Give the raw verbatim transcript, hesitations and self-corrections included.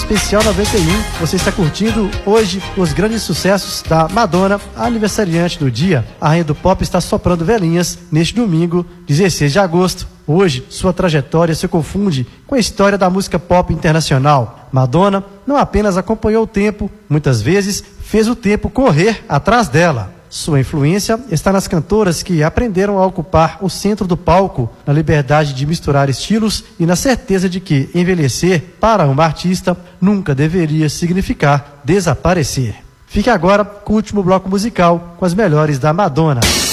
Especial noventa e um. Você está curtindo hoje os grandes sucessos da Madonna, a aniversariante do dia. A rainha do pop está soprando velhinhas neste domingo, dezesseis de agosto. Hoje, sua trajetória se confunde com a história da música pop internacional. Madonna não apenas acompanhou o tempo, muitas vezes fez o tempo correr atrás dela. Sua influência está nas cantoras que aprenderam a ocupar o centro do palco, na liberdade de misturar estilos e na certeza de que envelhecer, para uma artista, nunca deveria significar desaparecer. Fique agora com o último bloco musical com as melhores da Madonna.